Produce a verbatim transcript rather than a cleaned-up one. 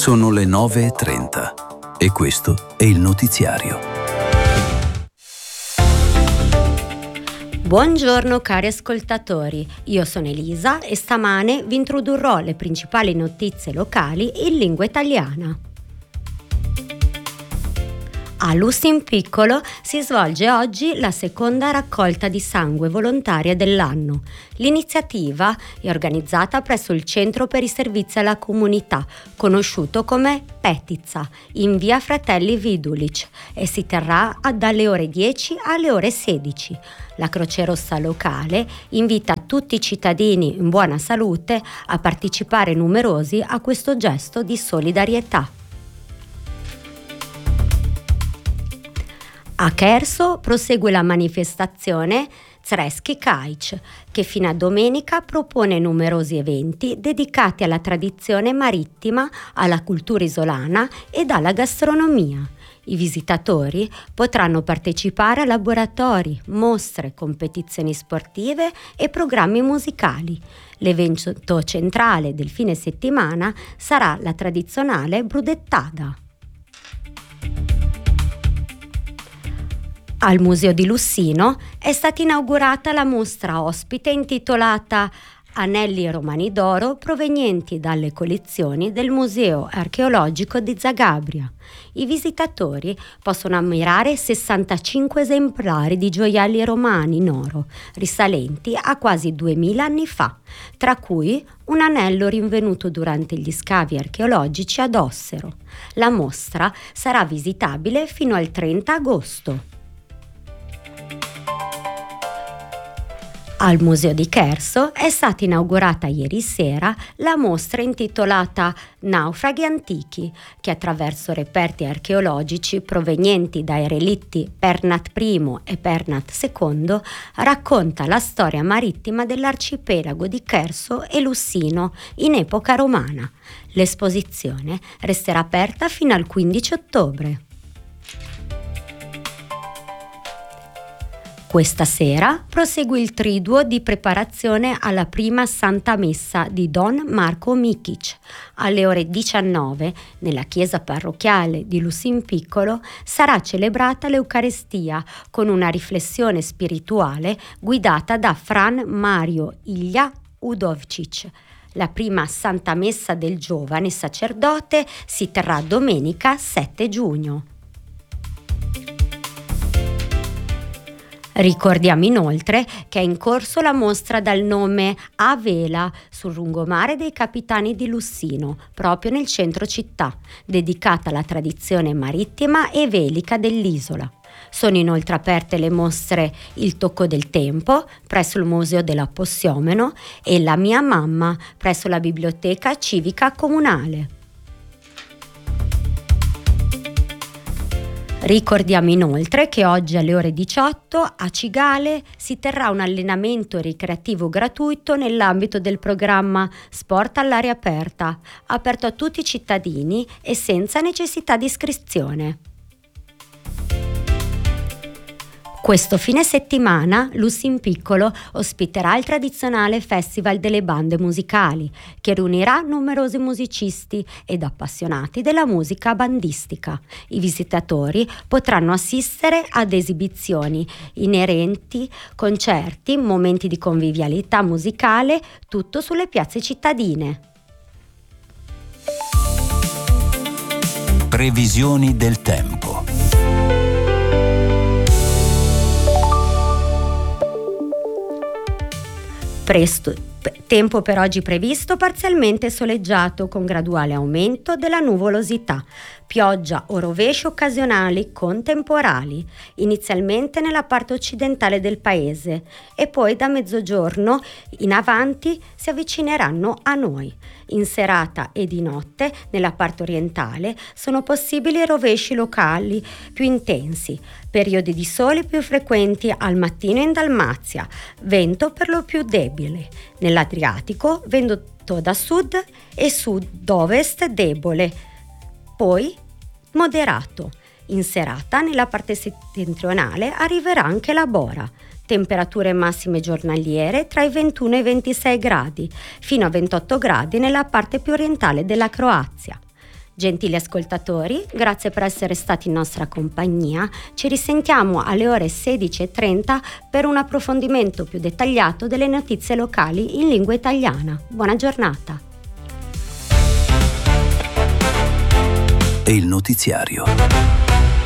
Sono le nove e trenta e questo è il notiziario. Buongiorno cari ascoltatori, io sono Elisa e stamane vi introdurrò le principali notizie locali in lingua italiana. A Lussinpiccolo si svolge oggi la seconda raccolta di sangue volontaria dell'anno. L'iniziativa è organizzata presso il Centro per i Servizi alla Comunità, conosciuto come Petizza, in via Fratelli Vidulic, e si terrà dalle ore dieci alle ore sedici. La Croce Rossa locale invita tutti i cittadini in buona salute a partecipare numerosi a questo gesto di solidarietà. A Cherso prosegue la manifestazione Zreski Kaic, che fino a domenica propone numerosi eventi dedicati alla tradizione marittima, alla cultura isolana ed alla gastronomia. I visitatori potranno partecipare a laboratori, mostre, competizioni sportive e programmi musicali. L'evento centrale del fine settimana sarà la tradizionale brudettada. Al Museo di Lussino è stata inaugurata la mostra ospite intitolata Anelli Romani d'Oro provenienti dalle collezioni del Museo Archeologico di Zagabria. I visitatori possono ammirare sessantacinque esemplari di gioielli romani in oro, risalenti a quasi duemila anni fa, tra cui un anello rinvenuto durante gli scavi archeologici ad Ossero. La mostra sarà visitabile fino al trenta agosto. Al Museo di Cherso è stata inaugurata ieri sera la mostra intitolata Naufraghi antichi, che attraverso reperti archeologici provenienti dai relitti Pernat I e Pernat secondo racconta la storia marittima dell'arcipelago di Cherso e Lussino in epoca romana. L'esposizione resterà aperta fino al quindici ottobre. Questa sera prosegue il triduo di preparazione alla prima Santa Messa di Don Marco Mikic. Alle ore diciannove, nella chiesa parrocchiale di Lussinpiccolo, sarà celebrata l'Eucarestia con una riflessione spirituale guidata da Fran Mario Ilja Udovcic. La prima Santa Messa del giovane sacerdote si terrà domenica sette giugno. Ricordiamo inoltre che è in corso la mostra dal nome A Vela sul lungomare dei Capitani di Lussino, proprio nel centro città, dedicata alla tradizione marittima e velica dell'isola. Sono inoltre aperte le mostre Il Tocco del Tempo presso il Museo della Possiomeno e La Mia Mamma presso la Biblioteca Civica Comunale. Ricordiamo inoltre che oggi alle ore diciotto a Cigale si terrà un allenamento ricreativo gratuito nell'ambito del programma Sport all'aria aperta, aperto a tutti i cittadini e senza necessità di iscrizione. Questo fine settimana Lussinpiccolo ospiterà il tradizionale Festival delle Bande Musicali, che riunirà numerosi musicisti ed appassionati della musica bandistica. I visitatori potranno assistere ad esibizioni inerenti, concerti, momenti di convivialità musicale, tutto sulle piazze cittadine. Previsioni del tempo. Presto, tempo per oggi previsto parzialmente soleggiato con graduale aumento della nuvolosità, pioggia o rovesci occasionali con temporali, inizialmente nella parte occidentale del paese e poi da mezzogiorno in avanti si avvicineranno a noi. In serata e di notte nella parte orientale sono possibili rovesci locali più intensi, periodi di sole più frequenti al mattino in Dalmazia, vento per lo più debole. Nell'Adriatico vento da sud e sud-ovest debole, poi moderato. In serata nella parte settentrionale arriverà anche la bora. Temperature massime giornaliere tra i ventuno e i ventisei gradi, fino a ventotto gradi nella parte più orientale della Croazia. Gentili ascoltatori, grazie per essere stati in nostra compagnia. Ci risentiamo alle ore sedici e trenta per un approfondimento più dettagliato delle notizie locali in lingua italiana. Buona giornata. E il notiziario.